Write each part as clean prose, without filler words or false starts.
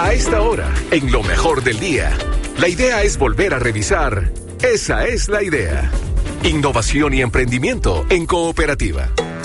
A esta hora, en lo mejor del día, la idea es volver a revisar. Esa es la idea. Innovación y emprendimiento en cooperativa.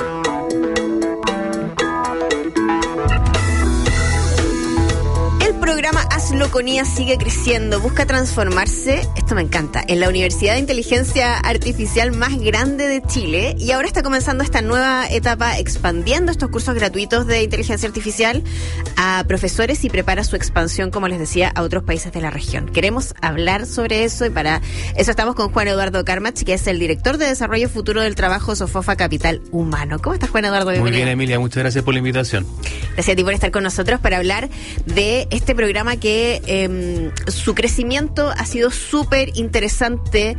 El programa Hazlo con IA sigue creciendo, busca transformarse, esto me encanta, en la Universidad de Inteligencia Artificial más grande de Chile, y ahora está comenzando esta nueva etapa expandiendo estos cursos gratuitos de inteligencia artificial a profesores y prepara su expansión, como les decía, a otros países de la región. Queremos hablar sobre eso y para eso estamos con Juan Eduardo Carmach, que es el director de Desarrollo Futuro del Trabajo Sofofa Capital Humano. ¿Cómo estás, Juan Eduardo? Bienvenido. Muy bien, Emilia, muchas gracias por la invitación. Gracias a ti por estar con nosotros para hablar de este programa que su crecimiento ha sido súper interesante,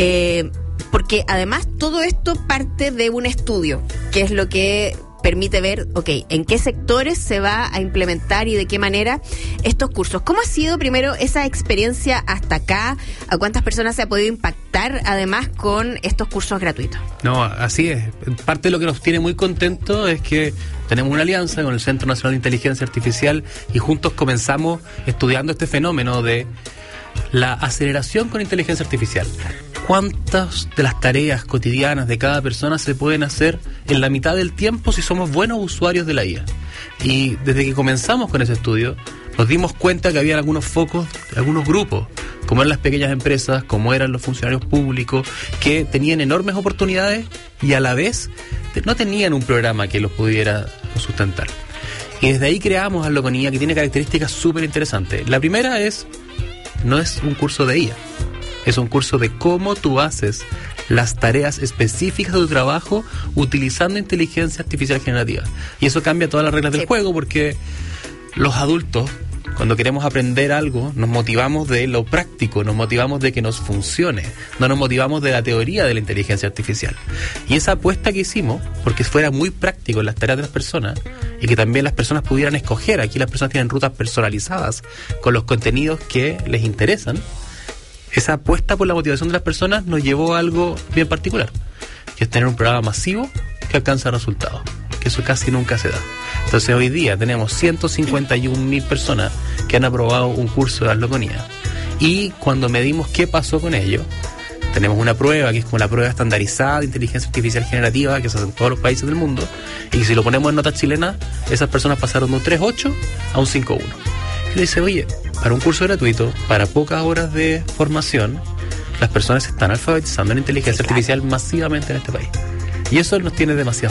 porque además todo esto parte de un estudio, que es lo que permite ver, en qué sectores se va a implementar y de qué manera estos cursos. ¿Cómo ha sido primero esa experiencia hasta acá? ¿A cuántas personas se ha podido impactar además con estos cursos gratuitos? No, así es. Parte de lo que nos tiene muy contentos es que tenemos una alianza con el Centro Nacional de Inteligencia Artificial y juntos comenzamos estudiando este fenómeno de la aceleración con inteligencia artificial. ¿Cuántas de las tareas cotidianas de cada persona se pueden hacer en la mitad del tiempo si somos buenos usuarios de la IA? Y desde que comenzamos con ese estudio, nos dimos cuenta que había algunos focos, algunos grupos, como eran las pequeñas empresas, como eran los funcionarios públicos, que tenían enormes oportunidades y a la vez no tenían un programa que los pudiera sustentar. Y desde ahí creamos Hazlo con IA, que tiene características súper interesantes. La primera no es un curso de IA. Es un curso de cómo tú haces las tareas específicas de tu trabajo utilizando inteligencia artificial generativa. Y eso cambia todas las reglas del juego, porque los adultos, cuando queremos aprender algo, nos motivamos de lo práctico, nos motivamos de que nos funcione, no nos motivamos de la teoría de la inteligencia artificial. Y esa apuesta que hicimos, porque fuera muy práctico en las tareas de las personas y que también las personas pudieran escoger, aquí las personas tienen rutas personalizadas con los contenidos que les interesan, esa apuesta por la motivación de las personas nos llevó a algo bien particular, que es tener un programa masivo que alcanza resultados, que eso casi nunca se da. Entonces hoy día tenemos 151.000 personas que han aprobado un curso de Hazlo con IA, y cuando medimos qué pasó con ello, tenemos una prueba que es como la prueba estandarizada de inteligencia artificial generativa que se hace en todos los países del mundo, y si lo ponemos en notas chilenas, esas personas pasaron de un 3.8 a un 5.1. Y le dice, oye, para un curso gratuito, para pocas horas de formación, las personas se están alfabetizando en inteligencia artificial masivamente en este país. Y eso nos tiene demasiado